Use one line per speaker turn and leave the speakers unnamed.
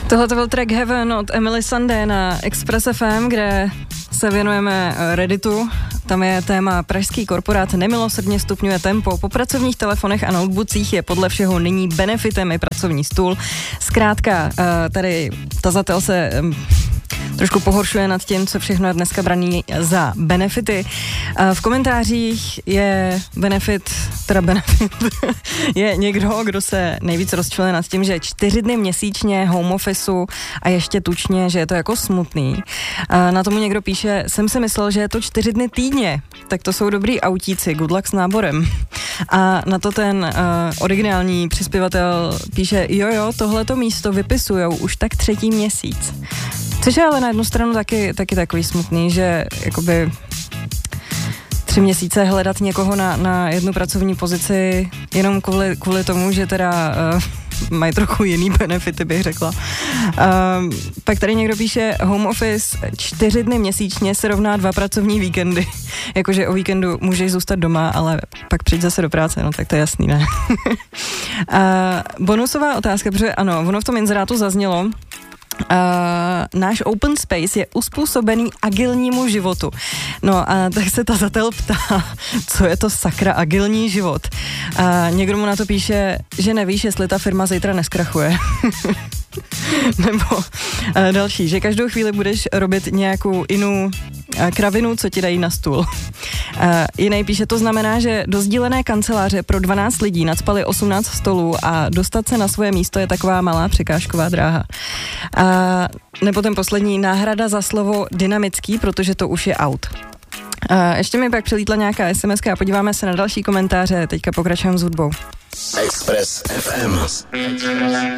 Tohle to byl track Heaven od Emily Sandé na Express FM, kde se věnujeme Redditu. Tam je téma pražský korporát nemilosrdně stupňuje tempo. Po pracovních telefonech a notebookcích je podle všeho nyní benefitem i pracovní stůl. Zkrátka, tady tazatel se trošku pohoršuje nad tím, co všechno je dneska braný za benefity. V komentářích je benefit je někdo, kdo se nejvíc rozčiluje nad tím, že 4 dny měsíčně home officeu a ještě tučně, že je to jako smutný. Na tomu někdo píše, jsem si myslel, že je to 4 dny týdně, tak to jsou dobrý autíci, good luck s náborem. A na to ten originální přispěvatel píše, jo, tohleto místo vypisujou už tak 3. měsíc. Což je ale na jednu stranu taky takový smutný, že jakoby 3 měsíce hledat někoho na jednu pracovní pozici jenom kvůli tomu, že teda mají trochu jiný benefity, bych řekla. Pak tady někdo píše, home office 4 dny měsíčně se rovná 2 pracovní víkendy. Jakože o víkendu můžeš zůstat doma, ale pak přijď zase do práce, no tak to je jasný, ne? Bonusová otázka, protože ano, ono v tom inzerátu zaznělo, náš open space je uspůsobený agilnímu životu. No a tak se tazatel ptá, co je to sakra agilní život. Někdo mu na to píše, že nevíš, jestli ta firma zítra neskrachuje. Nebo další, že každou chvíli budeš robit nějakou jinou kravinu, co ti dají na stůl. Jiný píše, to znamená, že do sdílené kanceláře pro 12 lidí nacpali 18 stolů a dostat se na svoje místo je taková malá překážková dráha. Nebo ten poslední, náhrada za slovo dynamický, protože to už je out. Ještě mi pak přilítla nějaká SMS a podíváme se na další komentáře. Teďka pokračujeme s hudbou.
Express FM.